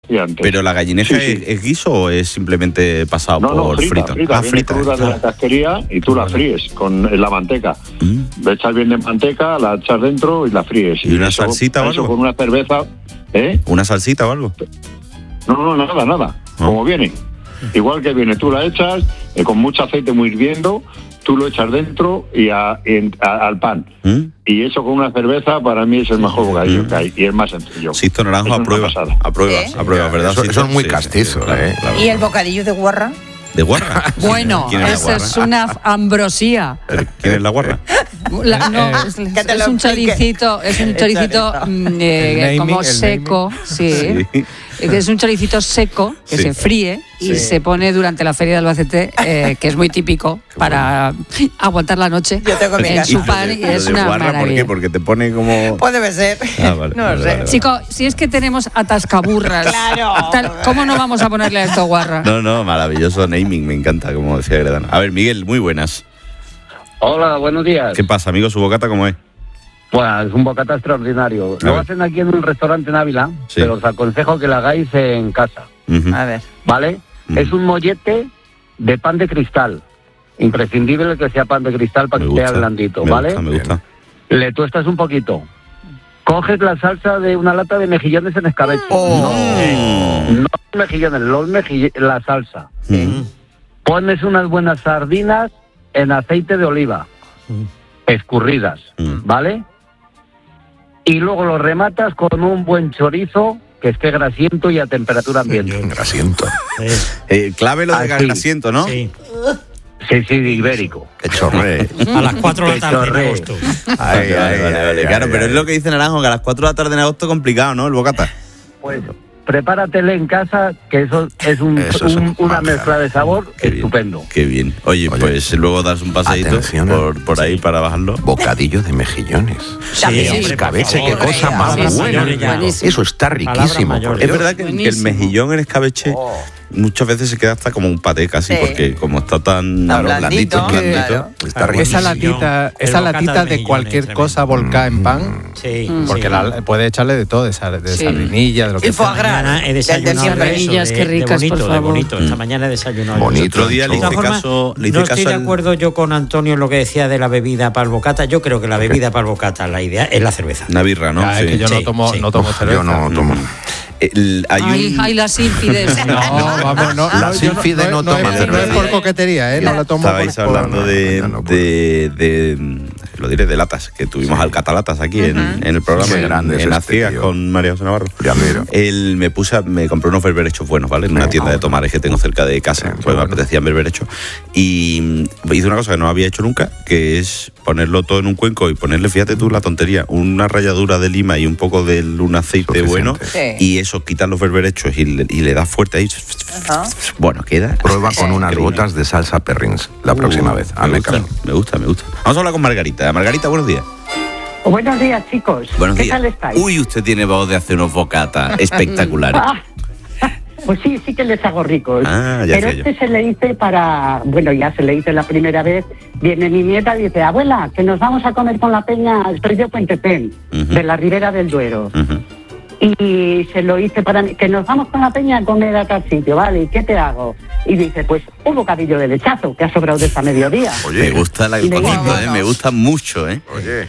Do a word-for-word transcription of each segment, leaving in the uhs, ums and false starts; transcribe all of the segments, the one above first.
hacía antes. ¿Pero la gallineja sí, sí. Es, es guiso o es simplemente pasado no, no, por frita, frito? Frita, ah, frita. Cruda de la casquería y tú la fríes con la manteca. Mm. Le echas bien de manteca, la echas dentro y la fríes. ¿Y, y una eso, salsita o algo? Eso con una cerveza, ¿eh? ¿Una salsita o algo? No, no, nada, nada. ¿Ah? Como viene. Igual que viene, tú la echas eh, con mucho aceite muy hirviendo, tú lo echas dentro y a, en, a, al pan. ¿Mm? Y eso con una cerveza para mí es el mejor bocadillo ¿Mm? que hay y es más sencillo. Sisto Naranjo aprueba, aprueba, ¿Eh? aprueba, ¿verdad? Eso, eso es muy castizo, sí, ¿eh? Claro. ¿Y el bocadillo de guarra? ¿De guarra? Bueno, esa es una ambrosía. ¿Quién es la guarra? La, no, es, es un choricito, es un choricito eh, naming, como seco, sí. sí. Es un choricito seco que sí. se fríe y sí. se pone durante la feria de Albacete, eh, que es muy típico para bueno. aguantar la noche. Yo tengo mi en casa. su pan y es una guarra, maravilla. ¿Por qué? Porque te pone como... Pues debe ser. Ah, vale, no vale, lo sé. Vale, Chico, vale. si es que tenemos atascaburras. Claro. Tal, ¿Cómo no vamos a ponerle a esto guarra? No, no, maravilloso naming, me encanta, como decía Gredana. A ver, Miguel, muy buenas. Hola, buenos días. ¿Qué pasa, amigo? ¿Su bocata cómo es? Pues es un bocata extraordinario. Lo hacen aquí en un restaurante en Ávila, sí. pero os aconsejo que lo hagáis en casa. Uh-huh. A ver. ¿Vale? Uh-huh. Es un mollete de pan de cristal. Imprescindible que sea pan de cristal para me que esté blandito, me ¿vale? Gusta, me gusta. Le tuestas un poquito. Coges la salsa de una lata de mejillones en escabeche. Oh. No, no mejillones, los mejill- la salsa. Mm. Pones unas buenas sardinas en aceite de oliva, mm. escurridas, mm. ¿vale? Y luego lo rematas con un buen chorizo que esté grasiento y a temperatura ambiente. Grasiento. Eh, clave lo de grasiento, ¿no? Sí. Sí, sí, ibérico. Que chorre. A las cuatro de la tarde en agosto. Ay, ay, ay, vale, vale. Claro, ay, pero ay, es lo que dice Naranjo, que a las cuatro de la tarde en agosto es complicado, ¿no? El bocata. Pues prepáratele en casa, que eso es un, eso un, es una mezcla de sabor qué estupendo. Bien, qué bien. Oye, Oye, pues luego das un paseíto por, por ahí sí. para bajarlo. Bocadillo de mejillones. Sí, sí, escabeche, qué cosa más sí, buena. Eso está riquísimo. Es verdad que, que el mejillón en escabeche oh. muchas veces se queda hasta como un paté casi, sí. porque como está tan claro, blandito, blandito, claro. está riquísimo. Esa latita, esa latita de, de cualquier cosa volcada en pan, sí, porque sí. La, puede echarle de todo, de, sal, de sí. sardinilla, de lo que sea. Mañana he desayunado sardinillas, qué ricas, de bonito, por favor. de bonito. Esta mañana he desayunado. Bonito. Otro día le hice forma, caso, le hice no caso estoy de al... acuerdo yo con Antonio en lo que decía de la bebida para el bocata. Yo creo que la bebida para el bocata, la idea es la cerveza. Una birra, ¿no? Ya, sí. Es que yo sí, no tomo, sí. no tomo cerveza. Yo no tomo. El, hay ay, un... ay, la sílfides. No, vamos, no. La sílfide no, no, no toma no cerveza. No es por coquetería, ¿eh? No la tomo. Estabais por, hablando por, de, no, no, de, de, de, lo diré, de latas, que tuvimos sí. al catalatas aquí uh-huh. en, en el programa, sí, en, en las ciegas este, con María José Navarro. Ya miro. Él me puse, a, me compré unos berberechos buenos, ¿vale? En una no, tienda no, de tomares que tengo cerca de casa, sí, pues me bueno. apetecían berberechos. Y hice una cosa que no había hecho nunca, que es ponerlo todo en un cuenco y ponerle, fíjate tú la tontería, una ralladura de lima y un poco de un aceite Suficiente. bueno, sí. y eso, quitas los berberechos y le, y le das fuerte ahí. Uh-huh. Bueno, queda. Prueba con unas gotas de salsa Perrins la uh, próxima vez. Me gusta, me gusta, me gusta. Vamos a hablar con Margarita. Margarita, buenos días. Buenos días, chicos. Buenos ¿Qué días. tal estáis? Uy, usted tiene voz de hacer unos bocatas espectaculares. Pues sí, sí que les hago ricos. Ah, ya Pero este yo. se le hice para... Bueno, ya se le hice la primera vez. Viene mi nieta y dice, abuela, que nos vamos a comer con la peña al Torrello Puentepén, uh-huh. de la Ribera del Duero. Uh-huh. Y se lo hice para mí, que nos vamos con la peña a comer a tal sitio, ¿vale? ¿Y qué te hago? Y dice, pues un bocadillo de lechazo, que ha sobrado de esta mediodía. Oye, me gusta la poquito, ¿eh? Me gusta mucho, ¿eh? Oye.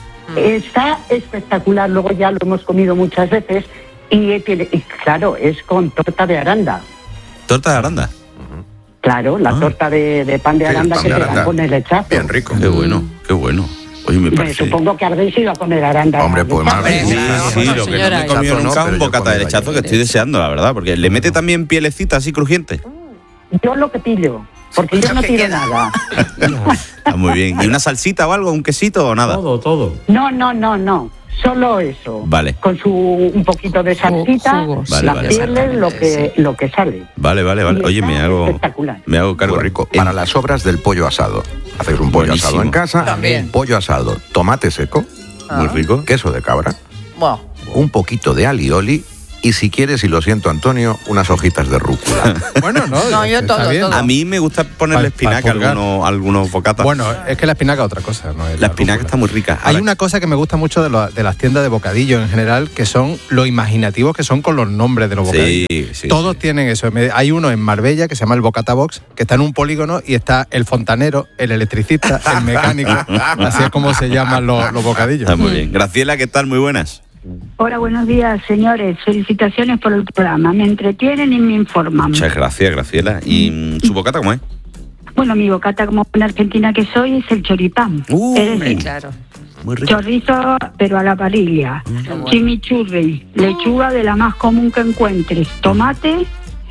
Está espectacular, luego ya lo hemos comido muchas veces. Y, tiene, y claro, es con torta de aranda. ¿Torta de aranda? Claro, la ah. torta de, de pan de sí, aranda pan que de te aranda. dan con el lechazo. Bien rico. Qué bueno, qué bueno. Oye, me parece... Me supongo que habréis ido a comer aranda. Hombre, pues más bien. Sí, sí, sí, lo que no me he comido nunca es un bocata de lechazo, que estoy deseando, la verdad, porque le mete también pielecita así crujiente. Yo lo que pillo, porque yo no tiro nada. Está muy bien. ¿Y una salsita o algo, un quesito o nada? Todo, todo. No, no, no, no. Solo eso. Vale. Con su un poquito de salsita, vale, las vale, pieles, lo que lo que sale. Vale, vale, vale. Oye, me hago me hago cargo. Muy rico. Para las sobras del pollo asado. Hacéis un pollo Buenísimo. asado en casa. También. Pollo asado, tomate seco, ah. muy rico, queso de cabra, wow. un poquito de alioli y si quieres, y lo siento, Antonio, unas hojitas de rúcula. Bueno, no, no yo todo, todo. A mí me gusta ponerle pa, espinaca a algunos, algunos bocatas. Bueno, es que la espinaca es otra cosa. No es la, la espinaca rúcula. está muy rica. Hay una cosa que me gusta mucho de, lo, de las tiendas de bocadillo en general, que son lo imaginativos que son con los nombres de los bocadillos. Sí, sí, Todos sí. tienen eso. Hay uno en Marbella que se llama el Bocata Box, que está en un polígono y está el fontanero, el electricista, el mecánico. Así es como se llaman los, los bocadillos. Está muy bien. Graciela, ¿qué tal? Muy buenas. Hola, buenos días, señores. Felicitaciones por el programa. Me entretienen y me informan. Muchas gracias, Graciela. ¿Y su bocata cómo es? Bueno, mi bocata, como buena argentina que soy, es el choripán. Uh, es decir, claro. Muy rico. Chorizo, pero a la parrilla. Mm. Chimichurri, lechuga de la más común que encuentres, tomate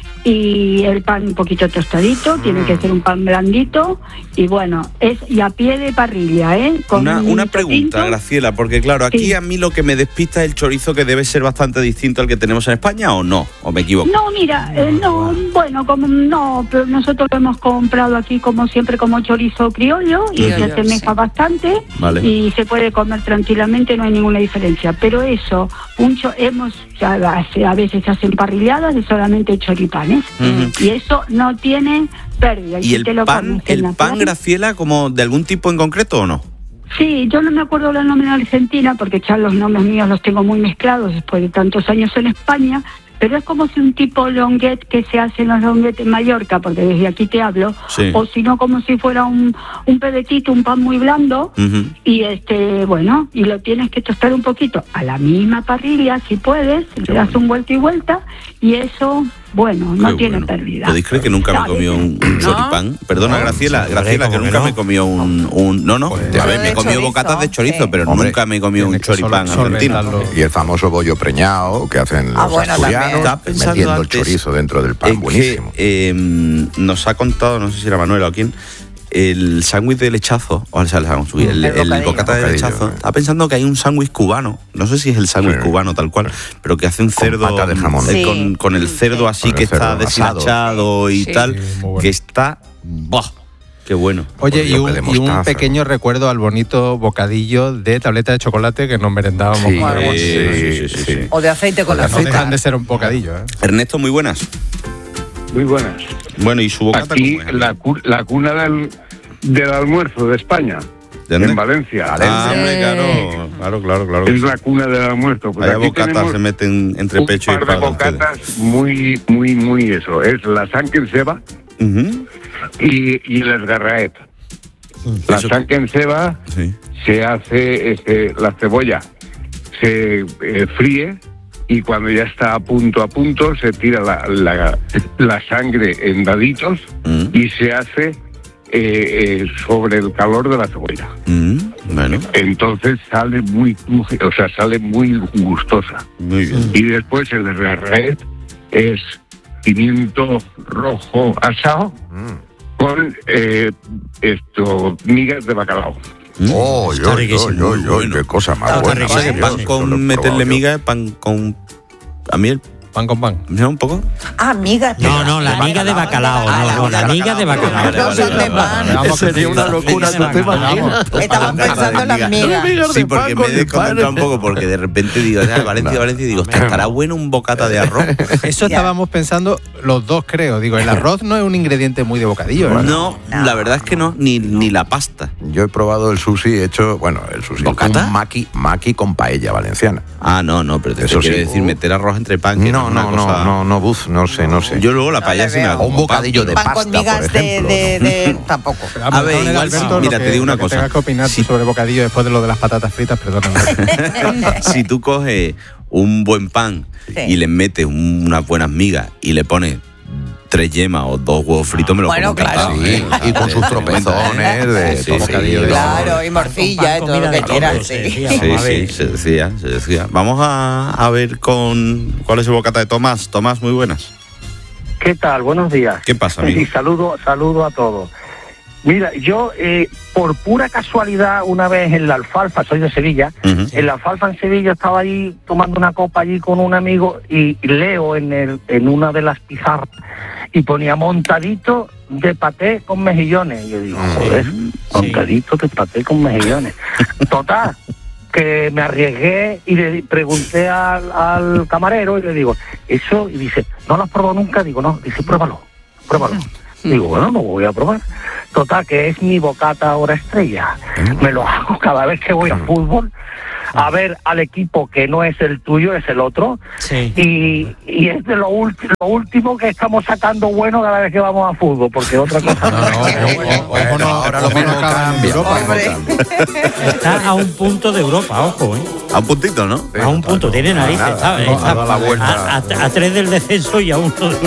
y el pan un poquito tostadito, mm. tiene que ser un pan blandito y bueno, es y a pie de parrilla, ¿eh? Con una, un una pregunta, tinto. Graciela, porque claro, aquí Sí. a mí lo que me despista es el chorizo, que debe ser bastante distinto al que tenemos en España, ¿o no? ¿O me equivoco? No, mira, eh, no, bueno, como no, pero nosotros lo hemos comprado aquí como siempre como chorizo criollo y Criollo, se asemeja sí. bastante Vale. y se puede comer tranquilamente, no hay ninguna diferencia. Pero eso, un cho- hemos ya, a veces se hacen parrilladas de solamente choripanes Ujú. y eso no tiene pérdida. ¿Y si el te lo pan, comes en el la pan, playa- Graciela, como de algún tipo en concreto o no? Sí, yo no me acuerdo los nombres en Argentina porque ya los nombres míos los tengo muy mezclados después de tantos años en España, pero es como si un tipo longuet que se hace en los longuetes en Mallorca, porque desde aquí te hablo, Sí. o si no como si fuera un, un pedetito, un pan muy blando, Uh-huh. y este, bueno, y lo tienes que tostar un poquito a la misma parrilla, si puedes, le das un vuelta y vuelta, y eso, bueno, no Qué tiene bueno. pérdida. ¿Podéis creer que nunca me he ¿Sabes? comido un, un choripán? Perdona, No, Graciela, hombre, Graciela, que ¿cómo que nunca no? me he comido un... un no, no, Pues, a ver, me he de comido chorizo, bocatas de chorizo, sí. pero Hombre, nunca me he comido un tiene que choripán sol- argentino. solventarlo. Y el famoso bollo preñado que hacen Ah, los bueno, asturianos, también. Estaba pensando metiendo el antes, chorizo dentro del pan, Es buenísimo. que eh, nos ha contado, no sé si era Manuel o quién, el sándwich de lechazo, o sea, el, sándwich, el, El el bocadillo. bocata de Bocadillo, lechazo. eh. Estaba pensando que hay un sándwich cubano, no sé si es el sándwich Sí. cubano tal cual, pero que hace un Con cerdo pata de jamón. eh, Sí. con, con el cerdo así Con el que está cerdo asado. deshilachado y Sí. tal, Sí, muy bueno. que está... ¡Buah! ¡Qué bueno! Oye, y Bollo un, de y un mostaza. pequeño recuerdo al bonito bocadillo de tableta de chocolate que nos merendábamos. Sí, con el bollo. sí, sí, sí, sí. O de aceite con O de la No aceite. dejan de ser un bocadillo, ¿eh? Ernesto, muy buenas. Muy buenas. Bueno, ¿y su bocata Aquí cómo es? la, cu- la cuna del, del almuerzo de España, ¿De dónde? en Valencia. Ah, hombre, Sí. claro, claro, claro, claro. que Es sí. la cuna del almuerzo. Pues Vaya aquí bocatas tenemos se meten entre un pecho y par de espalda. ustedes. bocatas muy, muy, muy eso. Es la sanque en ceba Ujú. y, y el esgarraet. La Eso- sanque en ceba Sí. se hace este, la cebolla, se eh, fríe y cuando ya está a punto a punto se tira la, la, la sangre en daditos Mm. y se hace eh, eh, sobre el calor de la cebolla. Mm, bueno, Entonces sale muy, muy- o sea, sale muy gustosa. muy bien. Y después el esgarraet es pimiento rojo asado con eh, esto migas de bacalao. Mm. Oh, Está yo, yo, riquísimo, yo, muy yo, bueno. qué cosa más Está buena. O sea que Yo pan eso lo he con probado meterle yo. miga, pan con... A mí el... Pan con pan. ¿No? Un poco. Ah, miga. No, no, la miga de bacalao, Ah, no, no, la miga de bacalao. Vale, vale, Son de vale, pan. Vamos, Sería una locura, ¿tú te imaginas? Estaba pensando en las migas. Sí, porque me he desconcentrado un poco porque de repente digo, "Ah, Valencia, Valencia", y digo, "Hostia, estará bueno un bocata de arroz". Eso estábamos pensando los dos, creo. Digo, el arroz no es un ingrediente muy de bocadillo, ¿verdad? No, la verdad es que no, ni, ni la pasta. Yo he probado el sushi hecho, bueno, el sushi, ¿Bocata? un maqui, maqui con paella valenciana. Ah, no, no, pero te Eso quiero sí. decir meter arroz entre pan. que No, es una no, no, cosa- no, no, buf, no sé, no sé. Yo luego la paella le sí me la veo. O un como pan, bocadillo de Pan pasta, con migas por de, ejemplo. de, de- Tampoco. Vamos, A ver, perdona, igual Alberto, sí. lo Mira, que- te digo una lo que cosa. tengas que opinar tú Sí. sobre bocadillo después de lo de las patatas fritas, perdóname. Si tú coges un buen pan Sí. y le metes un- unas buenas migas y le pones tres yemas o dos huevos fritos, me lo Bueno, como claro. encantado, Sí, ¿eh? y con sus Te doy cuenta, tropezones ¿eh? de Sí, todo sí, bocadillo sí. de- Claro, y morcilla, y todo lo que quieras, sí. Sí, sí, se decía, se decía. Vamos a, a ver con cuál es el bocata de Tomás. Tomás, muy buenas. ¿Qué tal? Buenos días. ¿Qué pasa, amigo? Y saludo, saludo a todos. Mira, yo eh, por pura casualidad una vez en la Alfalfa, soy de Sevilla, Ujú. en la Alfalfa en Sevilla estaba allí tomando una copa allí con un amigo y leo en el en una de las pizarras y ponía montadito de paté con mejillones. Y yo digo, joder, montadito de paté con mejillones. Total, que me arriesgué y le pregunté al, al camarero y le digo, eso, y dice, ¿no lo has probado nunca? Digo, no, dice, pruébalo, pruébalo. Digo, bueno, no voy a probar. Total, que es mi bocata ahora estrella. Me lo hago cada vez que voy a fútbol, a ver al equipo que no es el tuyo, es el otro. Sí. Y, y es de lo, ulti- lo último que estamos sacando bueno cada vez que vamos a fútbol, porque otra cosa no. Bueno, ahora lo mismo cambia. Está a un punto de Europa, ojo, ¿eh? A un puntito, ¿no? A un punto, tiene narices, ¿sabes? Ha dado la vuelta. A, a- a tres del descenso y a uno de